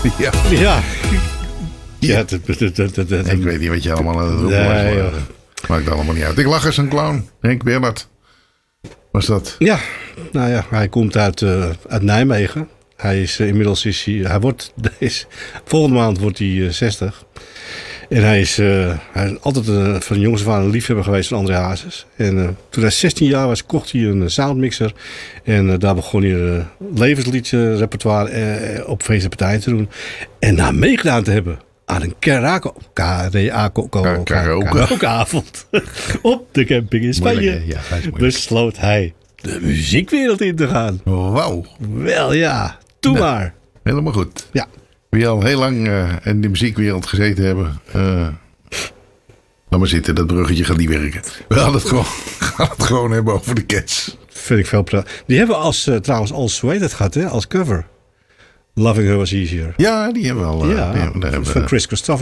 Ja. Ik weet niet wat je allemaal aan het roepen was. Nee, Maar, maakt allemaal niet uit. Ik lach als een clown. Henk Weerlert. Was dat? Ja, nou ja, hij komt uit Nijmegen. Hij is inmiddels volgende maand wordt hij 60. En hij is altijd van jongs af aan een liefhebber geweest van André Hazes. En toen hij 16 jaar was, kocht hij een soundmixer. En daar begon hij levensliedrepertoire op feest en partijen te doen. En na meegedaan te hebben aan een karaokeavond op de camping in Spanje, Ja, hij is moeilijk. besloot hij de muziekwereld in te gaan. Wauw. Wel ja, doe maar. Helemaal goed. Ja. Wie al heel lang in de muziekwereld gezeten hebben. Laat maar zitten, dat bruggetje gaat niet werken. We gaan het gewoon hebben over de Cats. Vind ik veel prettig. Die hebben we trouwens als gehad, hè, als cover. Loving Her Was Easier. Ja, die hebben we al. Ja, daar hebben we- van Chris Christopher.